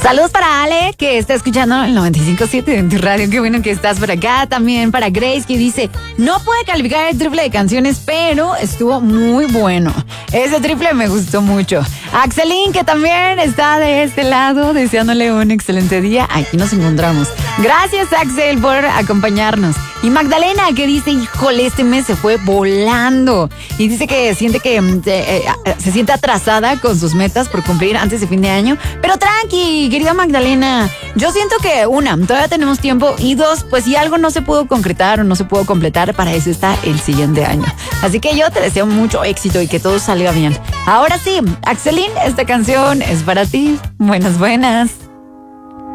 Saludos para Ale, que está escuchando el 95.7 en tu radio. Qué bueno que estás por acá. También para Grace, que dice, no puede calificar el triple de canciones, pero estuvo muy bueno. Ese triple me gustó mucho. Axelín, que también está de este lado, deseándole un excelente día. Aquí nos encontramos. Gracias, Axel, por acompañarnos. Y Magdalena, que dice, híjole, este mes se fue volando. Y dice que siente que se siente atrasada con sus metas por cumplir antes de fin de año. Pero tranqui, querida Magdalena. Yo siento que, todavía tenemos tiempo. Y dos, pues si algo no se pudo concretar o no se pudo completar, para eso está el siguiente año. Así que yo te deseo mucho éxito y que todo salga bien. Ahora sí, Axelín, esta canción es para ti. Buenas.